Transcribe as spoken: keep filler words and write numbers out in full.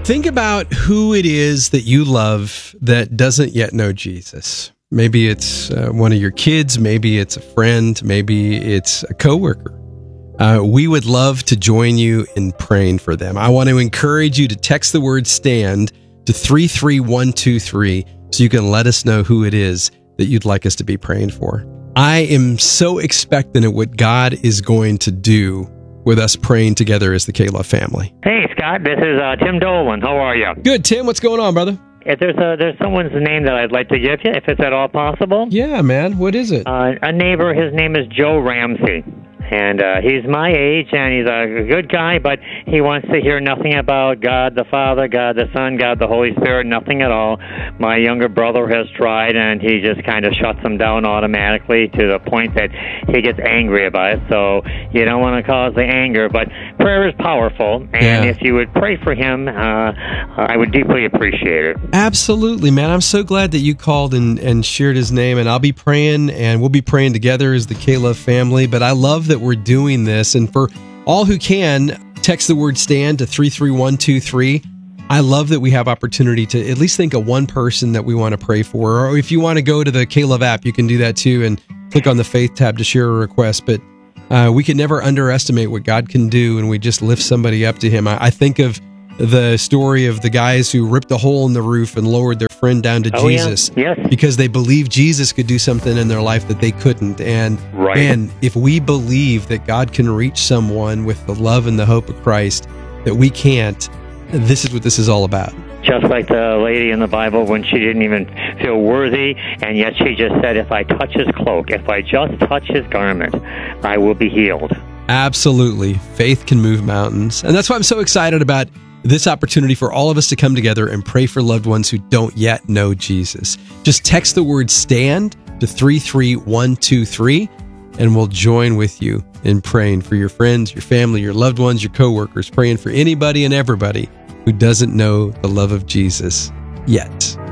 Think about who it is that you love that doesn't yet know Jesus. Maybe it's uh, one of your kids, maybe it's a friend, maybe it's a coworker. Uh, we would love to join you in praying for them. I want to encourage you to text the word STAND to three three one two three so you can let us know who it is that you'd like us to be praying for. I am so expectant at what God is going to do with us praying together as the K-Love family. Hey, Scott, this is uh, Tim Dolan. How are you? Good, Tim. What's going on, brother? If there's a, there's someone's name that I'd like to give you, if it's at all possible. Yeah, man. What is it? Uh, a neighbor, his name is Joe Ramsey. And uh, he's my age, and he's a good guy, but he wants to hear nothing about God the Father, God the Son, God the Holy Spirit, nothing at all. My younger brother has tried, and he just kind of shuts him down automatically to the point that he gets angry about it. So you don't want to cause the anger, but prayer is powerful, and Yeah. if you would pray for him, uh, I would deeply appreciate it. Absolutely, man. I'm so glad that you called and, and shared his name, and I'll be praying, and we'll be praying together as the K-Love family. But I love that we're doing this, and for all who can, text the word STAND to three three one two three. I love that we have opportunity to at least think of one person that we want to pray for, or if you want to go to the K-Love app, you can do that too, and click on the Faith tab to share a request. But uh, we can never underestimate what God can do, and we just lift somebody up to Him. I, I think of the story of the guys who ripped a hole in the roof and lowered their friend down to Oh, yeah. Jesus Yes. because they believed Jesus could do something in their life that they couldn't. And Right. man, if we believe that God can reach someone with the love and the hope of Christ that we can't, this is what this is all about. Just like the lady in the Bible when she didn't even feel worthy, and yet she just said, if I touch his cloak, if I just touch his garment, I will be healed. Absolutely. Faith can move mountains. And that's why I'm so excited about this opportunity for all of us to come together and pray for loved ones who don't yet know Jesus. Just text the word STAND to three three one two three, and we'll join with you in praying for your friends, your family, your loved ones, your coworkers, praying for anybody and everybody who doesn't know the love of Jesus yet.